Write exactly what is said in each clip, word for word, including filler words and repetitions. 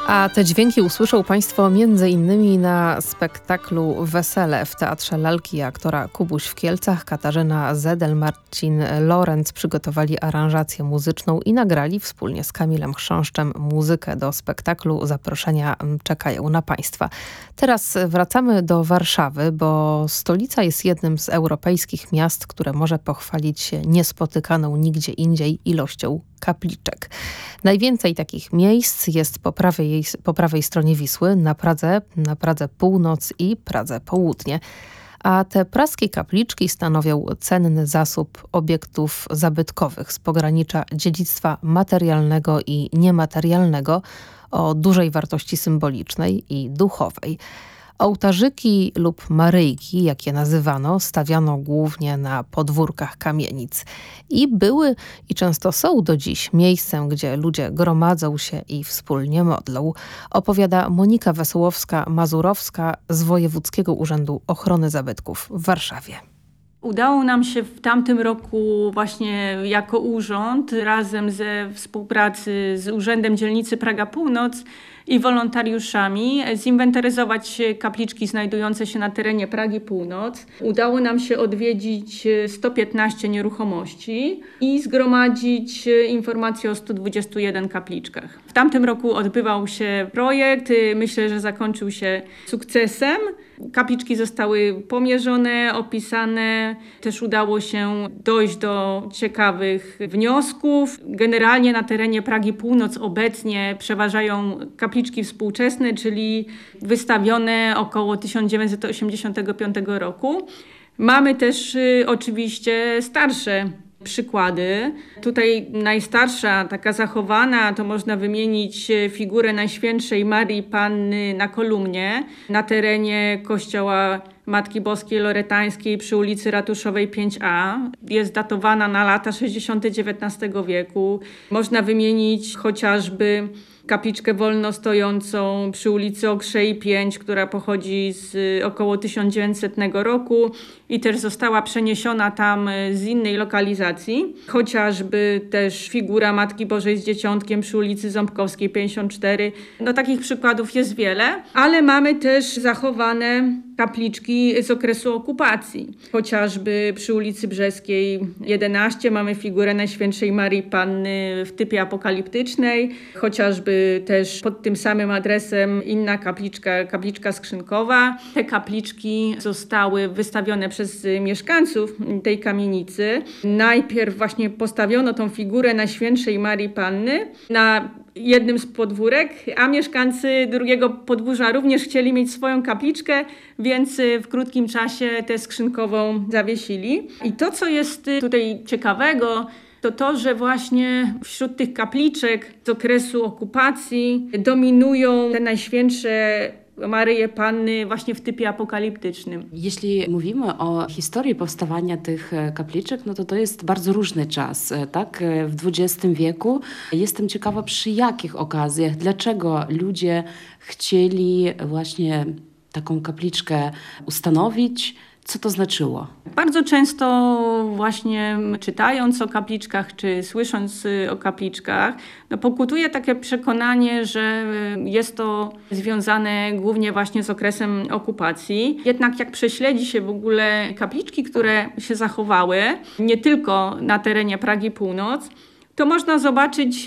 A te dźwięki usłyszą Państwo między innymi na spektaklu Wesele w Teatrze Lalki aktora Kubuś w Kielcach. Katarzyna Zedel, Marcin Lorenz przygotowali aranżację muzyczną i nagrali wspólnie z Kamilem Chrząszczem muzykę do spektaklu. Zaproszenia czekają na Państwa. Teraz wracamy do Warszawy, bo stolica jest jednym z europejskich miast, które może pochwalić się niespotykaną nigdzie indziej ilością kapliczek. Najwięcej takich miejsc jest po prawej, jej, po prawej stronie Wisły, na Pradze, na Pradze Północ i Pradze Południe. A te praskie kapliczki stanowią cenny zasób obiektów zabytkowych z pogranicza dziedzictwa materialnego i niematerialnego o dużej wartości symbolicznej i duchowej. Ołtarzyki lub maryjki, jak je nazywano, stawiano głównie na podwórkach kamienic i były i często są do dziś miejscem, gdzie ludzie gromadzą się i wspólnie modlą, opowiada Monika Wesołowska-Mazurowska z Wojewódzkiego Urzędu Ochrony Zabytków w Warszawie. Udało nam się w tamtym roku właśnie jako urząd razem ze współpracy z Urzędem Dzielnicy Praga Północ i wolontariuszami zinwentaryzować kapliczki znajdujące się na terenie Pragi Północ. Udało nam się odwiedzić sto piętnaście nieruchomości i zgromadzić informacje o stu dwudziestu jeden kapliczkach. W tamtym roku odbywał się projekt, myślę, że zakończył się sukcesem. Kapliczki zostały pomierzone, opisane. Też udało się dojść do ciekawych wniosków. Generalnie na terenie Pragi Północ obecnie przeważają kapliczki współczesne, czyli wystawione około tysiąc dziewięćset osiemdziesiątego piątego roku. Mamy też y, oczywiście starsze przykłady. Tutaj najstarsza, taka zachowana, to można wymienić figurę Najświętszej Marii Panny na kolumnie na terenie kościoła Matki Boskiej Loretańskiej przy ulicy Ratuszowej pięć A. Jest datowana na lata sześćdziesiąte dziewiętnastego wieku. Można wymienić chociażby kapliczkę wolno stojącą przy ulicy Okrzei pięć, która pochodzi z około tysiąc dziewięćsetnego roku i też została przeniesiona tam z innej lokalizacji. Chociażby też figura Matki Bożej z Dzieciątkiem przy ulicy Ząbkowskiej pięćdziesiąt cztery. No takich przykładów jest wiele, ale mamy też zachowane kapliczki z okresu okupacji. Chociażby przy ulicy Brzeskiej jedenaście mamy figurę Najświętszej Marii Panny w typie apokaliptycznej. Chociażby też pod tym samym adresem inna kapliczka, kapliczka skrzynkowa. Te kapliczki zostały wystawione przez mieszkańców tej kamienicy. Najpierw właśnie postawiono tą figurę Najświętszej Marii Panny na jednym z podwórek, a mieszkańcy drugiego podwórza również chcieli mieć swoją kapliczkę, więc w krótkim czasie tę skrzynkową zawiesili. I to, co jest tutaj ciekawego, to to, że właśnie wśród tych kapliczek z okresu okupacji dominują te najświętsze Maryje Panny właśnie w typie apokaliptycznym. Jeśli mówimy o historii powstawania tych kapliczek, no to to jest bardzo różny czas, tak? W dwudziestym wieku. Jestem ciekawa, przy jakich okazjach, dlaczego ludzie chcieli właśnie taką kapliczkę ustanowić. Co to znaczyło? Bardzo często właśnie czytając o kapliczkach, czy słysząc o kapliczkach, no pokutuje takie przekonanie, że jest to związane głównie właśnie z okresem okupacji. Jednak jak prześledzi się w ogóle kapliczki, które się zachowały, nie tylko na terenie Pragi Północ, to można zobaczyć,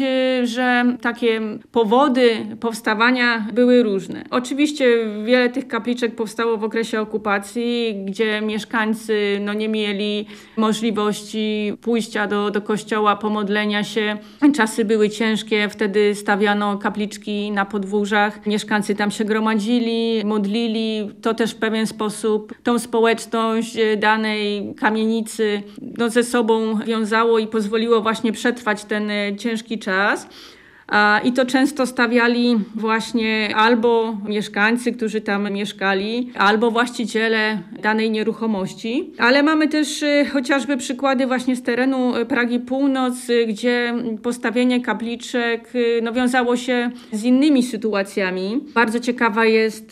że takie powody powstawania były różne. Oczywiście wiele tych kapliczek powstało w okresie okupacji, gdzie mieszkańcy no, nie mieli możliwości pójścia do, do kościoła, pomodlenia się. Czasy były ciężkie, wtedy stawiano kapliczki na podwórzach. Mieszkańcy tam się gromadzili, modlili. To też w pewien sposób tą społeczność danej kamienicy no, ze sobą wiązało i pozwoliło właśnie przetrwać ten ciężki czas. I to często stawiali właśnie albo mieszkańcy, którzy tam mieszkali, albo właściciele danej nieruchomości. Ale mamy też chociażby przykłady właśnie z terenu Pragi Północ, gdzie postawienie kapliczek no, wiązało się z innymi sytuacjami. Bardzo ciekawa jest